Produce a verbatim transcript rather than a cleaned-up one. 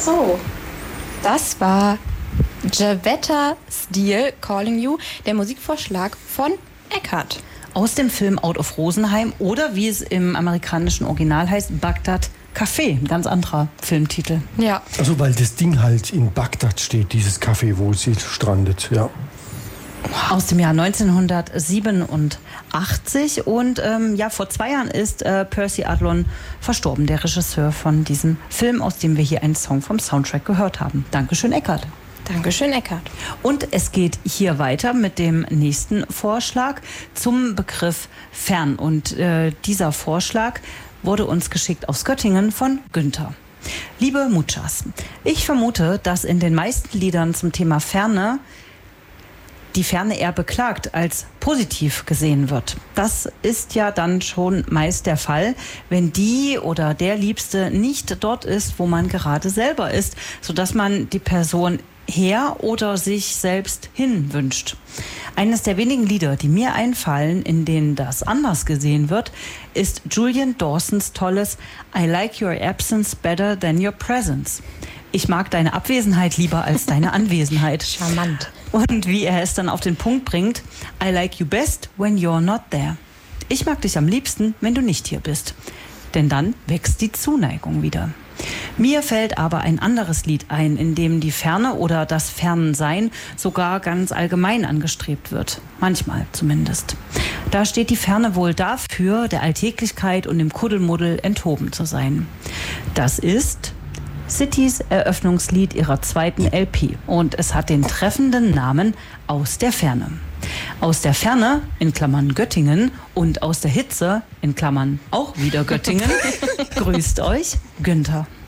So, das war Jevetta Steele, Calling You, der Musikvorschlag von Eckart. Aus dem Film Out of Rosenheim oder wie es im amerikanischen Original heißt, Bagdad Café, ein ganz anderer Filmtitel. Ja. Also weil das Ding halt in Bagdad steht, dieses Café, wo sie strandet, ja. Aus dem Jahr neunzehnhundertsiebenundachtzig und ähm, ja, vor zwei Jahren ist äh, Percy Adlon verstorben, der Regisseur von diesem Film, aus dem wir hier einen Song vom Soundtrack gehört haben. Dankeschön, Eckart. Dankeschön, Eckart. Und es geht hier weiter mit dem nächsten Vorschlag zum Begriff fern. Und äh, dieser Vorschlag wurde uns geschickt aus Göttingen von Günther. Liebe Muchas, ich vermute, dass in den meisten Liedern zum Thema Ferne die Ferne eher beklagt als positiv gesehen wird. Das ist ja dann schon meist der Fall, wenn die oder der Liebste nicht dort ist, wo man gerade selber ist, sodass man die Person her oder sich selbst hin wünscht. Eines der wenigen Lieder, die mir einfallen, in denen das anders gesehen wird, ist Julian Dawsons tolles I like your absence better than your presence. Ich mag deine Abwesenheit lieber als deine Anwesenheit. Charmant. Und wie er es dann auf den Punkt bringt, I like you best when you're not there. Ich mag dich am liebsten, wenn du nicht hier bist. Denn dann wächst die Zuneigung wieder. Mir fällt aber ein anderes Lied ein, in dem die Ferne oder das Fernsein sogar ganz allgemein angestrebt wird. Manchmal zumindest. Da steht die Ferne wohl dafür, der Alltäglichkeit und dem Kuddelmuddel enthoben zu sein. Das ist Citys Eröffnungslied ihrer zweiten L P und es hat den treffenden Namen Aus der Ferne. Aus der Ferne, in Klammern Göttingen, und aus der Hitze, in Klammern auch wieder Göttingen, grüßt euch Günther.